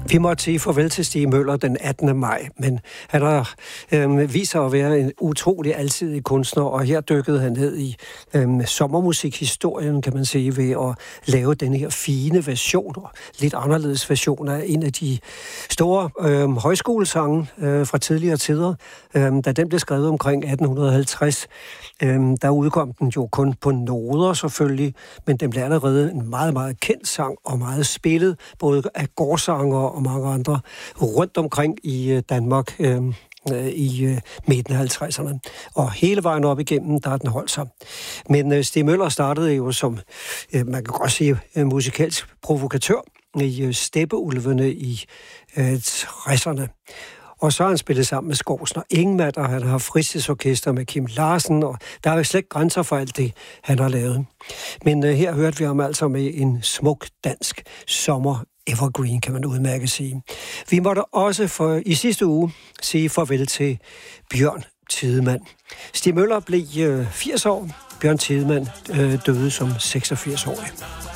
Vi måtte sige farvel til Stig Møller den 18. maj, men han har vist sig at være en utrolig alsidig kunstner, og her dykkede han ned i sommermusikhistorien, kan man sige, ved at lave den her fine version, og lidt anderledes version af en af de store højskolesange fra tidligere tider. Da den blev skrevet omkring 1850, der udkom den jo kun på noder selvfølgelig, men den blev allerede en meget, meget kendt sang og meget spillet, både af gårdsanger og mange andre rundt omkring i Danmark i midten af 50'erne. Og hele vejen op igennem, der har den holdt sig. Men Stig Møller startede jo som, man kan godt sige, musikalsk provokatør i Steppeulvene i 60'erne. Og så har han spillet sammen med Skovsen og Ingmar, og han har fritidsorkester med Kim Larsen, og der er jo slet ikke grænser for alt det, han har lavet. Men her hørte vi ham altså med en smuk dansk sommer evergreen, kan man udmærket sige. Vi måtte også i sidste uge sige farvel til Bjørn Tidemand. Stig Møller blev 80 år. Bjørn Tidemand døde som 86-årig.